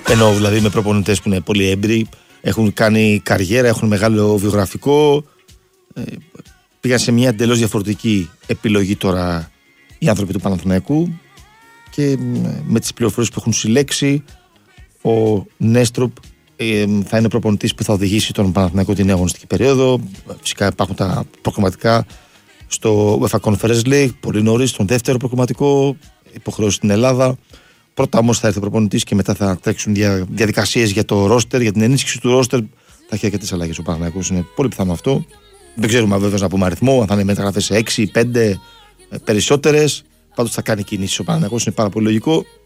Ενώ δηλαδή με προπονητές που είναι πολύ έμπειροι, έχουν κάνει καριέρα, έχουν μεγάλο βιογραφικό. Πήγαν σε μια εντελώς διαφορετική επιλογή τώρα οι άνθρωποι του Παναθηναϊκού και με τις πληροφορίες που έχουν συλλέξει, ο Νέστροπ θα είναι προπονητής που θα οδηγήσει τον Παναθηναϊκό την αγωνιστική περίοδο. Φυσικά υπάρχουν τα προκριματικά στο UEFA Conference League, πολύ νωρίς, τον δεύτερο προκριματικό, υποχρεώσει στην Ελλάδα. Πρώτα όμως θα έρθει ο προπονητής και μετά θα τρέξουν διαδικασίες για το ρόστερ, για την ενίσχυση του ρόστερ. Θα έχει αρκετές αλλαγές ο Παναθηναϊκός, είναι πολύ πιθανό αυτό. Δεν ξέρουμε βέβαια να πούμε αριθμό, αν θα είναι μεταγραφές 6, 5, περισσότερες. Πάντως θα κάνει κινήσεις ο Παναθηναϊκός, είναι πάρα πολύ λογικό.